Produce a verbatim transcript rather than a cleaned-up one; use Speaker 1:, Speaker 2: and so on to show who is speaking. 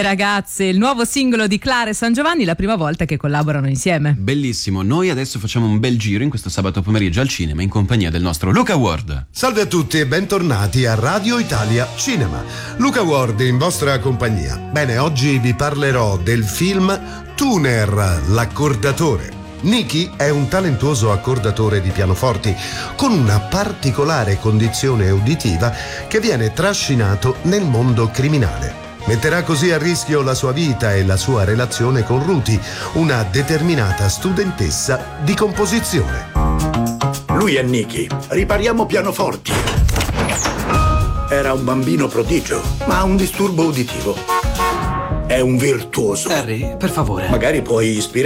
Speaker 1: Ragazze, il nuovo singolo di Clara e San Giovanni, la prima volta che collaborano insieme.
Speaker 2: Bellissimo, noi adesso facciamo un bel giro in questo sabato pomeriggio al cinema in compagnia del nostro Luca Ward.
Speaker 3: Salve a tutti e bentornati a Radio Italia Cinema. Luca Ward in vostra compagnia. Bene, oggi vi parlerò del film Tuner, l'accordatore. Nicky è un talentuoso accordatore di pianoforti con una particolare condizione uditiva che viene trascinato nel mondo criminale. Metterà così a rischio la sua vita e la sua relazione con Ruti, una determinata studentessa di composizione.
Speaker 4: Lui è Nicky. Ripariamo pianoforti. Era un bambino prodigio, ma ha un disturbo uditivo. È un virtuoso.
Speaker 5: Harry, per favore.
Speaker 4: Magari puoi ispirarti.